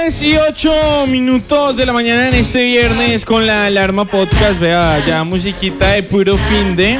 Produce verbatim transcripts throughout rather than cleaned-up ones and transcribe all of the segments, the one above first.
dieciocho minutos de la mañana en este viernes con la alarma podcast. Vea, ya musiquita de puro fin de.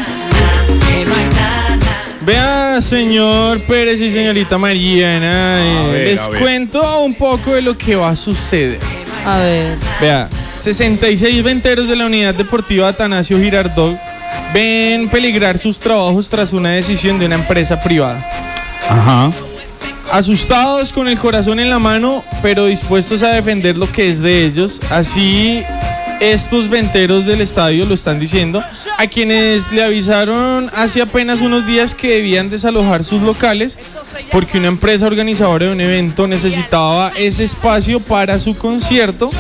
Vea, señor Pérez y señorita Mariana, eh, ver, les cuento un poco de lo que va a suceder. A ver. Vea, sesenta y seis venteros de la unidad deportiva Atanasio Girardot ven peligrar sus trabajos tras una decisión de una empresa privada. Ajá. Asustados, con el corazón en la mano, pero dispuestos a defender lo que es de ellos. Así estos venteros del estadio lo están diciendo, a quienes le avisaron hace apenas unos días que debían desalojar sus locales porque una empresa organizadora de un evento necesitaba ese espacio para su concierto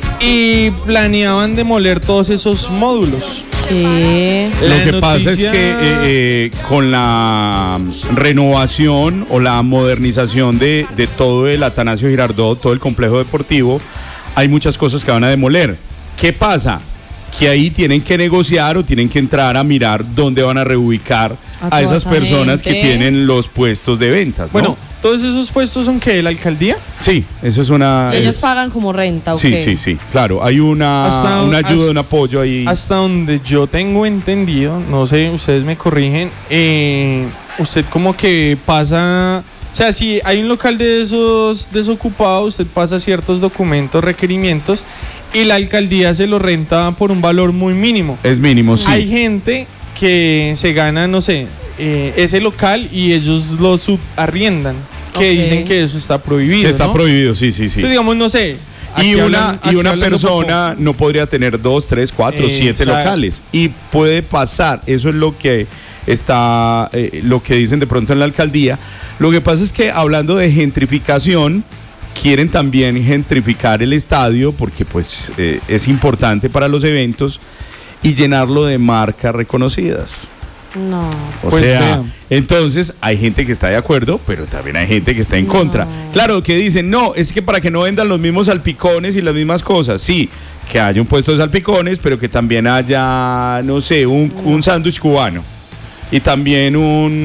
y planeaban demoler todos esos módulos. ¿Qué? Lo que noticia... pasa es que eh, eh, con la renovación o la modernización de, de todo el Atanasio Girardot, todo el complejo deportivo, hay muchas cosas que van a demoler. ¿Qué pasa? Que ahí tienen que negociar o tienen que entrar a mirar dónde van a reubicar a, a esas personas gente. que tienen los puestos de ventas, ¿no? Bueno, ¿todos esos puestos son qué? ¿La alcaldía? Sí, eso es una... ¿Y ellos es, pagan como renta o sí, qué? Sí, sí, claro. Hay una, un, una ayuda, hasta, un apoyo ahí. Hasta donde yo tengo entendido, no sé, ustedes me corrigen, eh, usted como que pasa... O sea, si hay un local de esos desocupados, usted pasa ciertos documentos, requerimientos, y la alcaldía se lo renta por un valor muy mínimo. Es mínimo, sí. Hay gente que se gana, no sé, eh, ese local y ellos lo subarriendan, que okay. dicen que eso está prohibido. Que está ¿no? prohibido, sí, sí, sí. Entonces, digamos, no sé. Y una, y una persona no podría tener dos, tres, cuatro, eh, siete exacto. locales. Y puede pasar, eso es lo que está, eh, lo que dicen de pronto en la alcaldía. Lo que pasa es que hablando de gentrificación, quieren también gentrificar el estadio porque pues eh, es importante para los eventos y llenarlo de marcas reconocidas. No. O pues sea, vean. Entonces hay gente que está de acuerdo, pero también hay gente que está en no. contra. Claro, que dicen, no, es que para que no vendan los mismos salpicones y las mismas cosas, sí, que haya un puesto de salpicones, pero que también haya, no sé, un, no. un sándwich cubano. Y también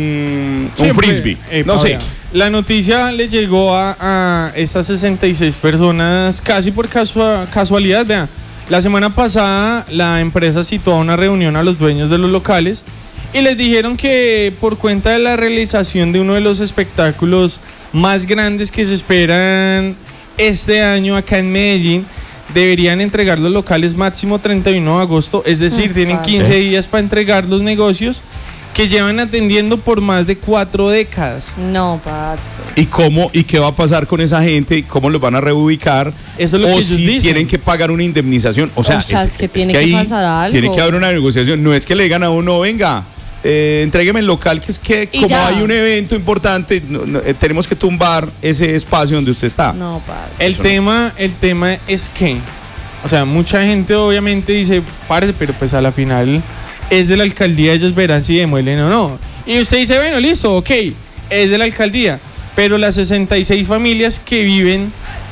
un, un frisbee, eh, no sé. La noticia le llegó a, a estas sesenta y seis personas casi por casua, casualidad. Vean, la semana pasada la empresa citó a una reunión a los dueños de los locales y les dijeron que por cuenta de la realización de uno de los espectáculos más grandes que se esperan este año acá en Medellín, deberían entregar los locales máximo treinta y uno de agosto, es decir, mm, tienen quince días para entregar los negocios que llevan atendiendo por más de cuatro décadas. No, parce. ¿Y cómo y qué va a pasar con esa gente? ¿Cómo los van a reubicar? Eso es lo o que si ellos dicen. Tienen que pagar una indemnización. O sea, o sea es, es que es tiene que, que ahí pasar algo. Tiene que haber una negociación. No es que le digan a uno, venga, eh, entrégueme el local, que es que como ya. hay un evento importante, no, no, eh, tenemos que tumbar ese espacio donde usted está. No, parce. El tema, el tema es que, o sea, mucha gente obviamente dice, parce, pero pues a la final es de la alcaldía, ellos verán si demuelen o no. Y usted dice, bueno, listo, ok, es de la alcaldía, pero las sesenta y seis familias que viven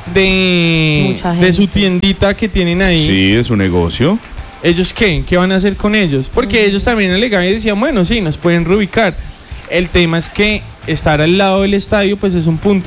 de, de su tiendita que tienen ahí. Sí, de su negocio. ¿Ellos qué? ¿Qué van a hacer con ellos? Porque mm. ellos también alegaban y decían, bueno, sí, nos pueden reubicar. El tema es que estar al lado del estadio, pues es un punto